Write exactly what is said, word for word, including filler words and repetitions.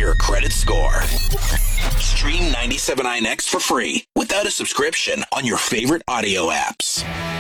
your credit score. Stream ninety-seven point nine X for free without a subscription on your favorite audio apps.